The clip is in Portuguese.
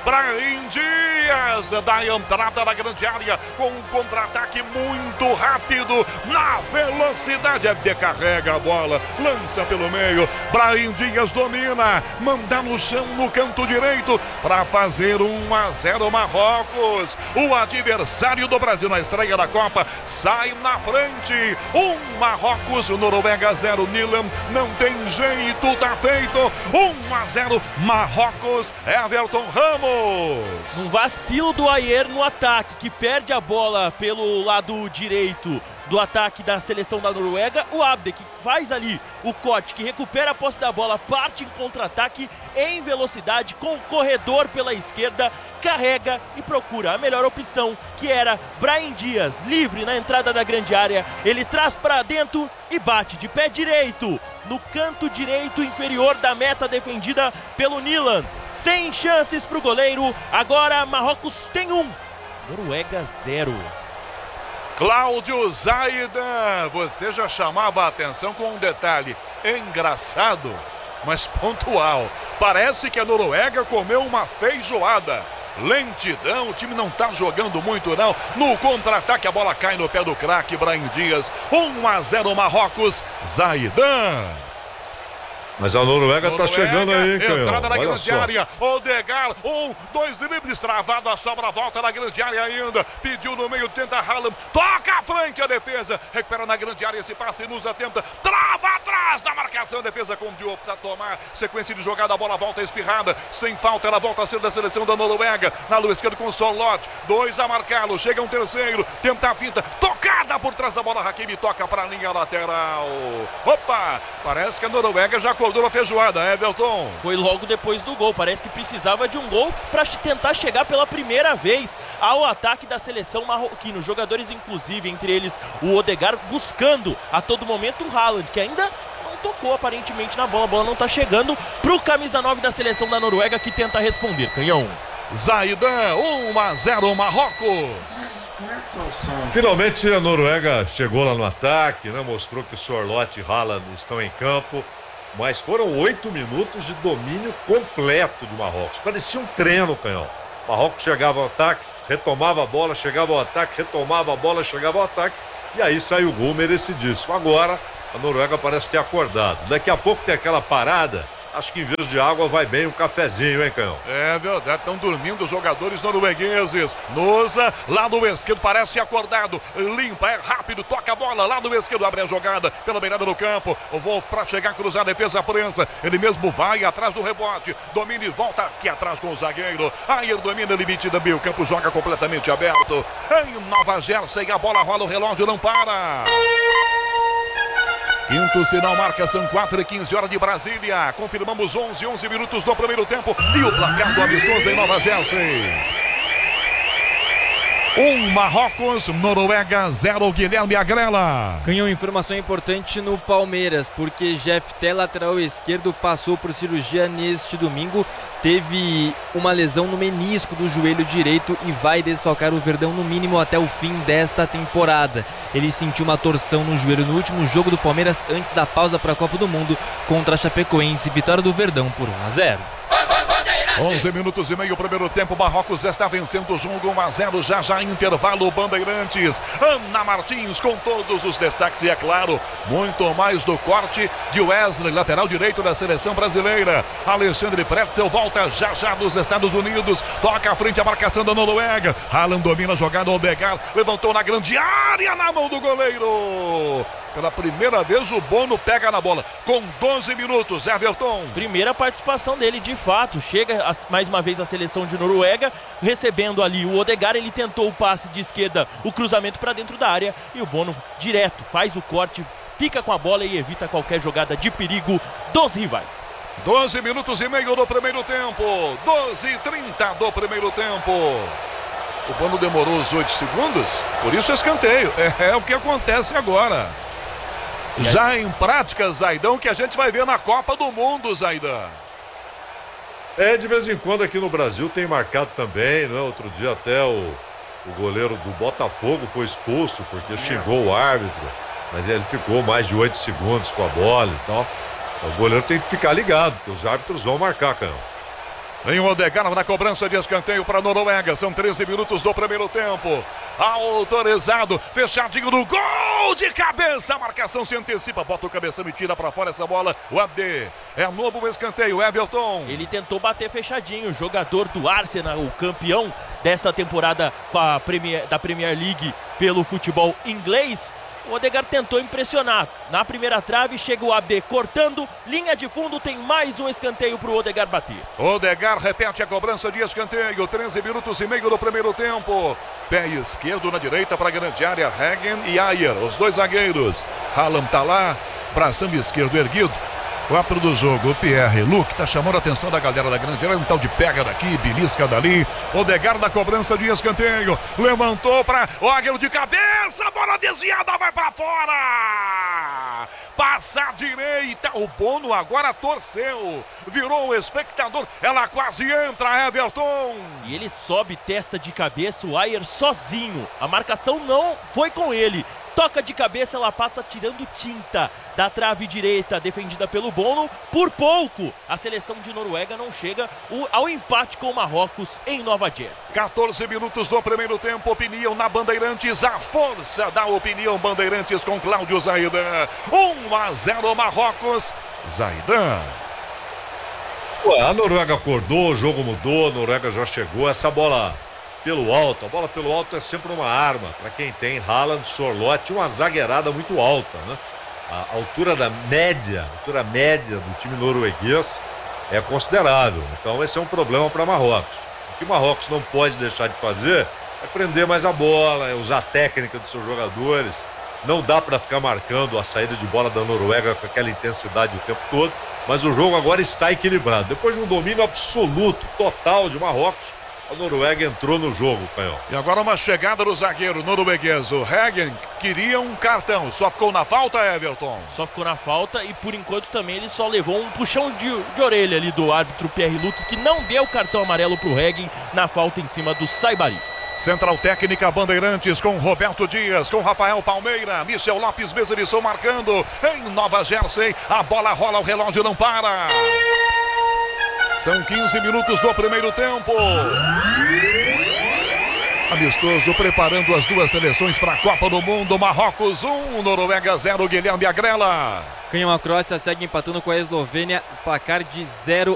Brahim Dias da entrada da grande área com um contra-ataque muito rápido na velocidade. Carrega a bola, lança pelo meio. Brahim Dias domina, manda no chão no canto direito para fazer 1-0 Marrocos. O adversário do Brasil na estreia da Copa sai na frente. Marrocos, Noruega 0, Nilan, não tem jeito, tá feito. 1-0 Marrocos, Everton Ramos. Um vacilo do Ayer no ataque, que perde a bola pelo lado direito do ataque da seleção da Noruega. O Abde, que faz ali o corte, que recupera a posse da bola, parte em contra-ataque em velocidade com o corredor pela esquerda, carrega e procura a melhor opção, que era Brahim Dias, livre na entrada da grande área. Ele traz para dentro e bate de pé direito no canto direito inferior da meta defendida pelo Nilan. Sem chances para o goleiro. Agora Marrocos tem 1, Noruega 0. Cláudio Zaidan, você já chamava a atenção com um detalhe engraçado, mas pontual. Parece que a Noruega comeu uma feijoada. Lentidão, o time não tá jogando muito não. No contra-ataque a bola cai no pé do craque Brahim Dias. 1-0 Marrocos, Zaidan. Mas a Noruega tá chegando aí, Canhão. Entrada na grande área. Odegaard, 2 dribles, travado, a sobra, volta na grande área ainda. Pediu no meio, tenta Haaland. Toca a frente a defesa. Recupera na grande área, esse passe, Nusa tenta. Trava atrás da marcação. Defesa com Diop para tomar. Sequência de jogada, a bola volta espirrada. Sem falta, ela volta a ser da seleção da Noruega. Na lua esquerda com o Sorloth. 2 a marcá-lo. Chega um terceiro. Tenta a finta. Tocada por trás da bola. Hakimi toca para a linha lateral. Opa! Parece que a Noruega já acordou a feijoada, Everton. Foi logo depois do gol, parece que precisava de um gol para tentar chegar pela primeira vez ao ataque da seleção marroquina. Jogadores, inclusive, entre eles o Odegaard, buscando a todo momento o Haaland, que ainda não tocou aparentemente na bola. A bola não tá chegando pro camisa 9 da seleção da Noruega, que tenta responder. Canhão. Zaidan, 1-0 Marrocos. Finalmente a Noruega chegou lá no ataque, né? Mostrou que Sorloth e Haaland estão em campo. Mas foram 8 minutos de domínio completo de Marrocos. Parecia um treino, Canhão. Marrocos chegava ao ataque, retomava a bola, chegava ao ataque, retomava a bola, chegava ao ataque. E aí saiu o gol merecidíssimo. Agora a Noruega parece ter acordado. Daqui a pouco tem aquela parada. Acho que em vez de água vai bem um cafezinho, hein, Canhão? É verdade, estão dormindo os jogadores noruegueses. Nusa, lado esquerdo, parece acordado. Limpa, é rápido, toca a bola, lado esquerdo, abre a jogada pela beirada do campo. O voo para chegar, cruzar, defesa prensa. Ele mesmo vai atrás do rebote. Domina e volta aqui atrás com o zagueiro. Aí domina, limite da meio campo, joga completamente aberto. Em Nova Jersey, a bola rola, o relógio não para. Quinto sinal marca, são 4h15 de Brasília. Confirmamos 11 minutos do primeiro tempo. E o placar do amistoso em Nova Jersey. 1 Marrocos, Noruega 0, Guilherme Agrela. Canhão, informação importante no Palmeiras, porque Jefté, lateral esquerdo, passou por cirurgia neste domingo. Teve uma lesão no menisco do joelho direito e vai desfalcar o Verdão no mínimo até o fim desta temporada. Ele sentiu uma torção no joelho no último jogo do Palmeiras antes da pausa para a Copa do Mundo contra a Chapecoense. Vitória do Verdão por 1-0. 11 minutos e meio, primeiro tempo. Marrocos está vencendo o jogo 1-0. Já intervalo, Bandeirantes. Ana Martins com todos os destaques e, é claro, muito mais do corte de Wesley, lateral direito da seleção brasileira. Alexandre Pretzel volta já dos Estados Unidos. Toca à frente a marcação da Noruega. Haaland domina a jogada, Odegaard levantou na grande área, na mão do goleiro. Pela primeira vez o Bono pega na bola com 12 minutos, Everton. Primeira participação dele, de fato. Chega mais uma vez a seleção de Noruega, recebendo ali o Odegaard. Ele tentou o passe de esquerda, o cruzamento para dentro da área, e o Bono direto faz o corte, fica com a bola e evita qualquer jogada de perigo dos rivais. 12 minutos e meio do primeiro tempo, 12h30 do primeiro tempo. O Bono demorou os 8 segundos, por isso escanteio. É o que acontece agora. Já em prática, Zaidão, que a gente vai ver na Copa do Mundo, Zaidan. De vez em quando aqui no Brasil tem marcado também, né? Outro dia até o goleiro do Botafogo foi expulso porque xingou o árbitro, mas ele ficou mais de 8 segundos com a bola e tal. O goleiro tem que ficar ligado, porque os árbitros vão marcar, Canhão. Em Odegaard na cobrança de escanteio para a Noruega. São 13 minutos do primeiro tempo. Autorizado, fechadinho no gol de cabeça. A marcação se antecipa, bota o cabeção e tira para fora essa bola. O Abde. É novo escanteio, Everton. Ele tentou bater fechadinho. Jogador do Arsenal, o campeão dessa temporada da Premier League pelo futebol inglês. O Odegaard tentou impressionar. Na primeira trave chega o Abde cortando. Linha de fundo, tem mais um escanteio para o Odegaard bater. Odegaard repete a cobrança de escanteio. 13 minutos e meio do primeiro tempo. Pé esquerdo na direita para a grande área. Hagen e Ayer, os dois zagueiros. Haaland tá lá, bração esquerdo erguido. 4 do jogo, o Pierre Luc tá chamando a atenção da galera da grande área, um tal de pega daqui, belisca dali. Odegaard na cobrança de escanteio, levantou para Odegaard de cabeça, bola desviada, vai para fora. Passa à direita, o Bono agora torceu, virou o espectador, ela quase entra, Everton. E ele sobe testa de cabeça, o Ayer sozinho, a marcação não foi com ele. Toca de cabeça, ela passa tirando tinta da trave direita, defendida pelo Bono. Por pouco, a seleção de Noruega não chega ao empate com o Marrocos em Nova Jersey. 14 minutos do primeiro tempo, opinião na Bandeirantes, a força da opinião Bandeirantes com Cláudio Zaidan. 1-0 Marrocos, Zaidan. A Noruega acordou, o jogo mudou, a Noruega já chegou, essa bola pelo alto, a bola pelo alto é sempre uma arma para quem tem Haaland, Sorloth, uma zagueirada muito alta, né? A altura média do time norueguês é considerável, então esse é um problema para Marrocos. O que Marrocos não pode deixar de fazer é prender mais a bola, é usar a técnica dos seus jogadores. Não dá para ficar marcando a saída de bola da Noruega com aquela intensidade o tempo todo, mas o jogo agora está equilibrado. Depois de um domínio absoluto, total de Marrocos, a Noruega entrou no jogo, Canhão. E agora uma chegada do zagueiro norueguês. O Hagen queria um cartão. Só ficou na falta, Everton? Só ficou na falta e por enquanto também ele só levou um puxão de orelha ali do árbitro Pierre Luc, que não deu cartão amarelo pro Hagen na falta em cima do Saibari. Central Técnica Bandeirantes com Roberto Dias, com Rafael Palmeira, Michel Lopes Bezerrição marcando em Nova Jersey. A bola rola, o relógio não para. São 15 minutos do primeiro tempo. Amistoso preparando as duas seleções para a Copa do Mundo. Marrocos 1, Noruega 0, Guilherme Agrela. Canhão, a Croácia segue empatando com a Eslovênia, placar de 0